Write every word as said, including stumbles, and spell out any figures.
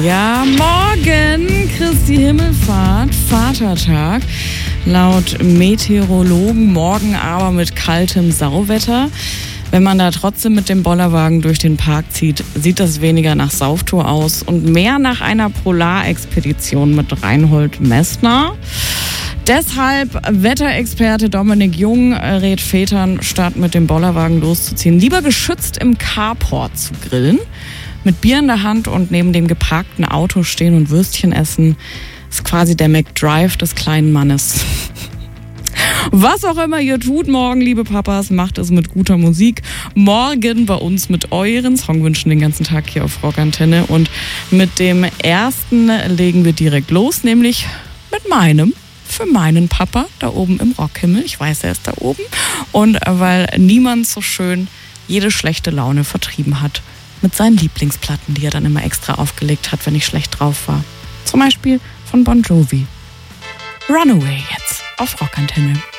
Ja, morgen Christi Himmelfahrt, Vatertag. Laut Meteorologen morgen aber mit kaltem Sauwetter. Wenn man da trotzdem mit dem Bollerwagen durch den Park zieht, sieht das weniger nach Sauftour aus und mehr nach einer Polarexpedition mit Reinhold Messner. Deshalb Wetterexperte Dominik Jung rät Vätern, statt mit dem Bollerwagen loszuziehen, lieber geschützt im Carport zu grillen. Mit Bier in der Hand und neben dem geparkten Auto stehen und Würstchen essen, ist quasi der McDrive des kleinen Mannes. Was auch immer ihr tut morgen, liebe Papas, macht es mit guter Musik. Morgen bei uns mit euren Songwünschen den ganzen Tag hier auf Rockantenne. Und mit dem ersten legen wir direkt los, nämlich mit meinem. Für meinen Papa da oben im Rockhimmel. Ich weiß, er ist da oben. Und weil niemand so schön jede schlechte Laune vertrieben hat mit seinen Lieblingsplatten, die er dann immer extra aufgelegt hat, wenn ich schlecht drauf war. Zum Beispiel von Bon Jovi. Runaway jetzt auf Rockantenne.